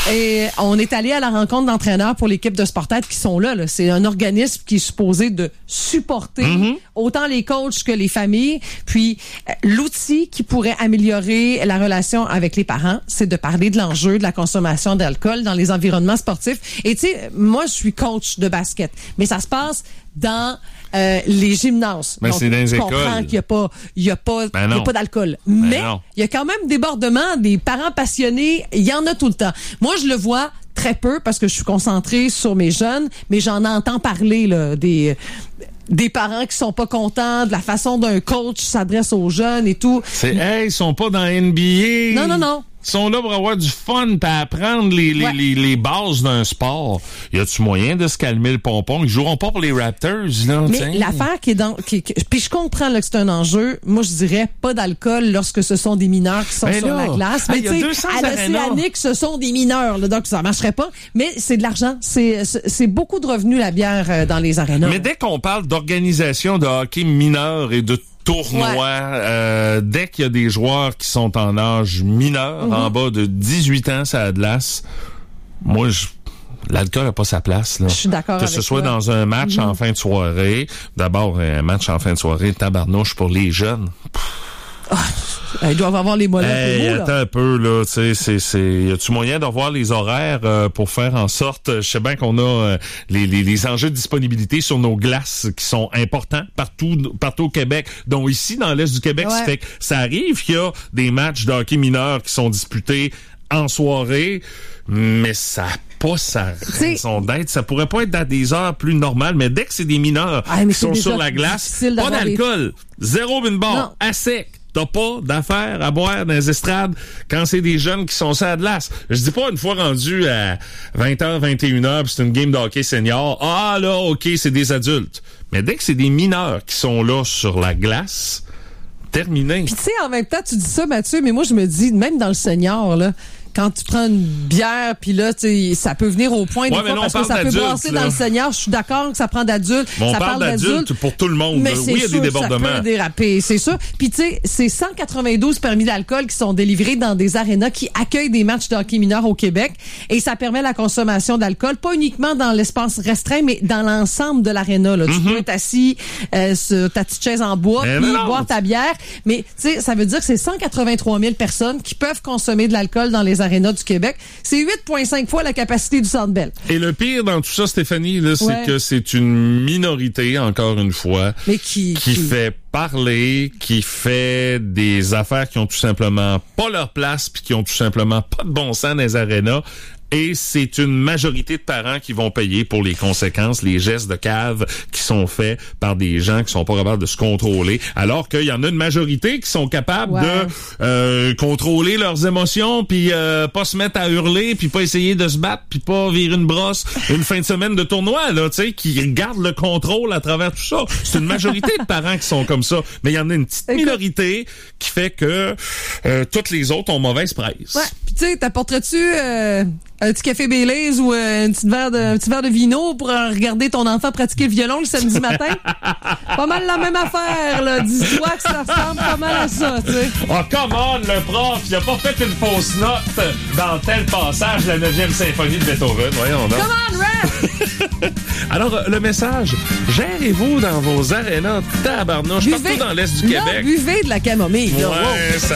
Et on est allé à la rencontre d'entraîneurs pour l'équipe de Sportette qui sont là. C'est un organisme qui est supposé de supporter autant les coachs que les familles. Puis, l'outil qui pourrait améliorer la relation avec les parents, c'est de parler de l'enjeu de la consommation d'alcool dans les environnements sportifs. Et tu sais, moi, je suis coach de basket, mais ça se passe dans les gymnases. Mais donc, c'est dans les je écoles. comprends qu'il y a pas d'alcool. Ben Mais non. il y a quand même débordement, des parents passionnés, il y en a tout le temps. Moi, je le vois très peu parce que je suis concentrée sur mes jeunes, mais j'en entends parler là, des parents qui sont pas contents de la façon dont un coach s'adresse aux jeunes et tout. Ils sont pas dans NBA. Non. Ils sont là pour avoir du fun pis apprendre les bases d'un sport. Y a-tu moyen de se calmer le pompon? Ils joueront pas pour les Raptors, là. Mais t'sais. l'affaire puis je comprends là, que c'est un enjeu. Moi, je dirais pas d'alcool lorsque ce sont des mineurs qui sont sur la glace. Mais il y a 200 à l'Océanique, ce sont des mineurs, là, donc ça marcherait pas. Mais c'est de l'argent. C'est beaucoup de revenus, la bière, dans les arénas. Mais dès qu'on parle d'organisation de hockey mineur et de tournoi, dès qu'il y a des joueurs qui sont en âge mineur, en bas de 18 ans, ça a de l'as. Moi, l'alcool n'a pas sa place, là. Je suis d'accord avec que ce soit toi. dans un match en fin de soirée. D'abord, un match en fin de soirée, tabarnouche pour les jeunes. Ils doivent avoir les mollets pour vous, là. Attends un peu, là, tu sais, y a-tu moyen de revoir les horaires pour faire en sorte, je sais bien qu'on a les enjeux de disponibilité sur nos glaces qui sont importants partout au Québec, dont ici, dans l'Est du Québec, ça fait que ça arrive qu'il y a des matchs de hockey mineurs qui sont disputés en soirée, mais ça n'a pas sa raison d'être. Ça pourrait pas être à des heures plus normales, mais dès que c'est des mineurs qui sont sur la glace, pas d'alcool, zéro bin bar, à sec. T'as pas d'affaires à boire dans les estrades quand c'est des jeunes qui sont sur la glace. Je dis pas une fois rendu à 20h, 21h, pis c'est une game de hockey senior. Ah là, OK, c'est des adultes. Mais dès que c'est des mineurs qui sont là sur la glace, terminé. Puis tu sais, en même temps, tu dis ça, Mathieu, mais moi, je me dis, même dans le senior, là, quand tu prends une bière, puis là, tu sais, ça peut venir au point des fois parce que ça peut brasser dans le senior. Je suis d'accord que ça prend d'adultes. On ça parle d'adultes pour tout le monde. Mais oui, il y a des débordements. Ça peut déraper, c'est sûr. Puis tu sais, c'est 192 permis d'alcool qui sont délivrés dans des arénas qui accueillent des matchs de hockey mineur au Québec. Et ça permet la consommation d'alcool, pas uniquement dans l'espace restreint, mais dans l'ensemble de l'aréna. Tu peux être assis sur ta petite chaise en bois, puis boire ta bière. Mais tu sais, ça veut dire que c'est 183 000 personnes qui peuvent consommer de l'alcool dans les arénas du Québec. C'est 8,5 fois la capacité du Centre Bell. Et le pire dans tout ça, Stéphanie, là, c'est que c'est une minorité, encore une fois, mais qui fait parler, qui fait des affaires qui ont tout simplement pas leur place puis qui ont tout simplement pas de bon sens dans les arénas. Et c'est une majorité de parents qui vont payer pour les conséquences, les gestes de cave qui sont faits par des gens qui sont pas capables de se contrôler, alors qu'il y en a une majorité qui sont capables de contrôler leurs émotions, puis pas se mettre à hurler, puis pas essayer de se battre, puis pas virer une brosse une fin de semaine de tournoi, là, tu sais, qui gardent le contrôle à travers tout ça. C'est une majorité de parents qui sont comme ça, mais il y en a une petite minorité qui fait que toutes les autres ont mauvaise presse. Ouais, puis tu sais, t'apporterais-tu un petit café Baileys ou un petit verre de vino pour regarder ton enfant pratiquer le violon le samedi matin? Pas mal la même affaire, là. Dis-toi que ça ressemble pas mal à ça, tu sais. Oh, come on, le prof, il a pas fait une fausse note dans tel passage de la 9e symphonie de Beethoven. Voyons donc. Come on, rap! Alors, le message, gérez-vous dans vos arénas tabarnouche partout dans l'Est du Québec. Buvez de la camomille. Ouais, ça